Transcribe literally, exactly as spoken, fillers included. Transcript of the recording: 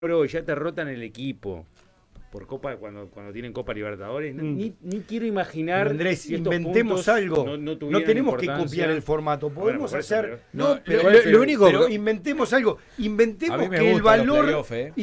Bro, ya te rotan el equipo por Copa cuando, cuando tienen Copa Libertadores. Mm. Ni, ni quiero imaginar. Andrés, si estos inventemos puntos algo. No, no No, tuvieran tenemos que importancia. copiar el formato. Podemos Bueno, por eso, hacer. pero- No, No, pero pero, lo- pero- lo único- pero inventemos algo. Inventemos A mí me que el gustan los valor. playoffs, eh.